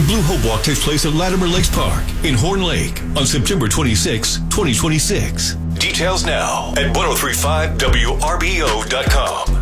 Blue Hope Walk takes place at Latimer Lakes Park in Horn Lake on September 26, 2026. Details now at 1035WRBO.com.